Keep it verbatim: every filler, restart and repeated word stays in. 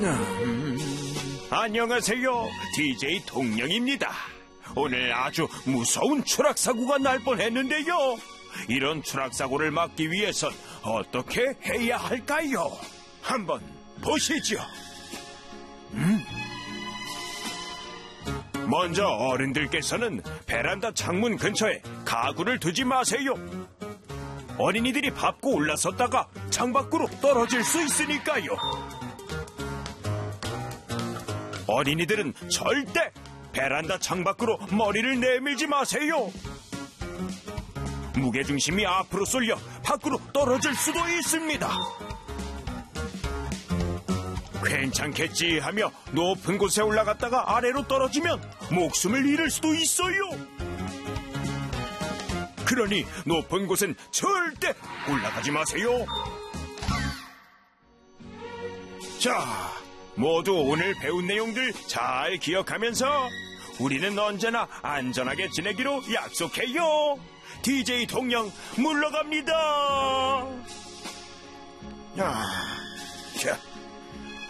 음, 안녕하세요. 디제이 동령입니다. 오늘 아주 무서운 추락사고가 날 뻔했는데요. 이런 추락사고를 막기 위해선 어떻게 해야 할까요? 한번 보시죠. 음? 먼저 어른들께서는 베란다 창문 근처에 가구를 두지 마세요. 어린이들이 밟고 올라섰다가 창밖으로 떨어질 수 있으니까요. 어린이들은 절대 베란다 창밖으로 머리를 내밀지 마세요. 무게중심이 앞으로 쏠려 밖으로 떨어질 수도 있습니다. 괜찮겠지 하며 높은 곳에 올라갔다가 아래로 떨어지면 목숨을 잃을 수도 있어요. 그러니 높은 곳은 절대 올라가지 마세요. 자, 모두 오늘 배운 내용들 잘 기억하면서 우리는 언제나 안전하게 지내기로 약속해요. 디제이 동령 물러갑니다. 야, 자.